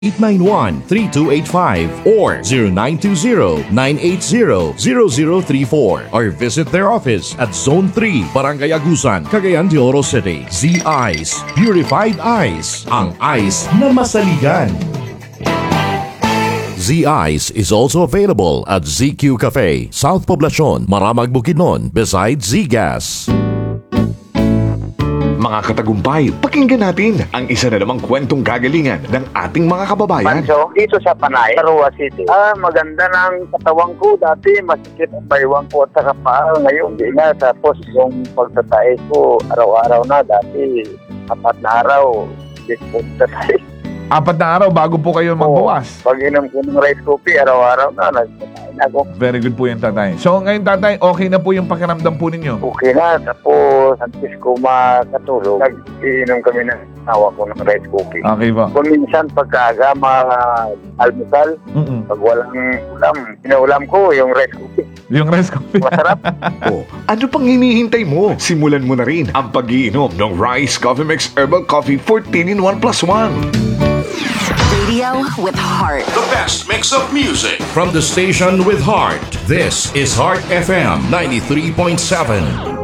891-3285 or 0920-980-0034 or visit their office at Zone 3, Barangay Agusan, Cagayan de Oro City. Z-Ice, Purified Ice, ang ice na masaligan. Z-Ice is also available at ZQ Cafe, South Poblacion, Maramag, Bukidnon, beside Z-Gas. Mga katagumpay, pakinggan natin ang isa na namang kwentong kagalingan ng ating mga kababayan. Pancho, dito sa Panay, Arua City. Maganda ng katawang ko. Dati masikip ang baywang ko at saka paa. Ngayon, di na. Tapos yung pagtatae ko, araw-araw na. Dati, 4 na araw, di po tatay. 4 na araw bago po kayo magbawas. Pag inom ko ng rice coffee, araw-araw na, nagtatae na ako. Very good po yan, tatay. So ngayon, tatay, okay na po yung pakiramdam po ninyo? Okay na. Tapos, antes ko makatulog, nag-inom kami ng awa ko ng rice coffee. Okay po. Kung minsan, pagkaaga, almusal, pag walang ulam, pinaulam ko yung rice coffee. Yung rice coffee. Masarap. O, ano pang hinihintay mo? Simulan mo na rin ang pag-iinom ng Rice Coffee Mix Herbal Coffee 14-in-1+1. Radio with heart. The best mix of music from the station with heart. This is Heart FM 93.7.